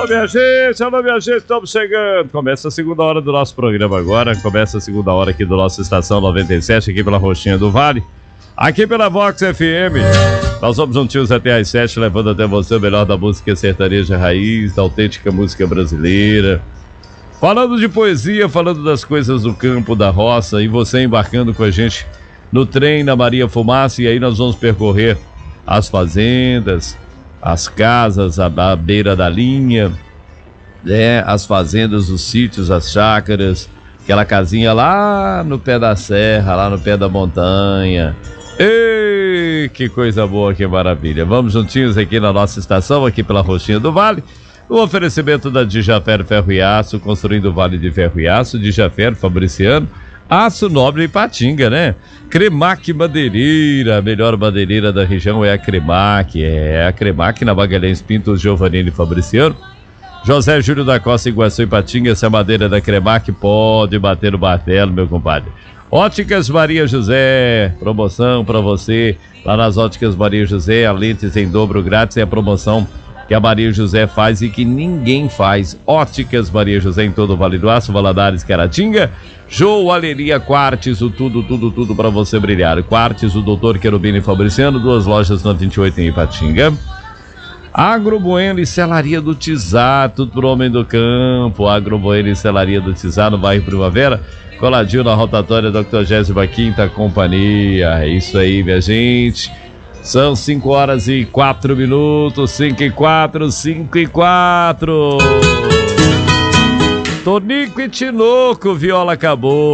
Alô, minha gente, estamos chegando. Começa a segunda hora do nosso programa agora. Começa a segunda hora aqui do nosso Estação 97, aqui pela Roxinha do Vale. Aqui pela Vox FM. Nós vamos juntinhos até às 7, levando até você o melhor da música sertaneja raiz, da autêntica música brasileira. Falando de poesia, falando das coisas do campo, da roça, e você embarcando com a gente no trem na Maria Fumaça, e aí nós vamos percorrer as fazendas, as casas à beira da linha, as fazendas, os sítios, as chácaras, aquela casinha lá no pé da serra, lá no pé da montanha. Ei, que coisa boa, que maravilha. Vamos juntinhos aqui na nossa estação, aqui pela Roxinha do Vale. O oferecimento da Dijafer Ferro e Aço, construindo o Vale de Ferro e Aço. Dijafer, Fabriciano, Aço Nobre e Patinga, né? Cremac Madeireira, a melhor madeireira da região é a Cremac. É a Cremac na Magalhães Pinto, Giovanini Fabriciano. José Júlio da Costa, Iguaçu e Patinga, essa madeira da Cremac pode bater no martelo, meu compadre. Óticas Maria José, promoção para você lá nas Óticas Maria José, a lentes em dobro grátis, é a promoção que a Maria José faz e que ninguém faz. Óticas Maria José em todo o Vale do Aço, Valadares, Caratinga, Joalheria Quartz, o tudo para você brilhar. Quartz, o Doutor Querubini Fabriciano, 2 lojas na 28 em Ipatinga. Agro Bueno e Celaria do Tizar, tudo pro homem do campo. Agro Bueno e Celaria do Tizar, no bairro Primavera, coladinho na rotatória da 85ª Companhia. É isso aí, minha gente. São 5 horas e 4 minutos, 5 e 4. Tonico e Tinoco, viola acabou.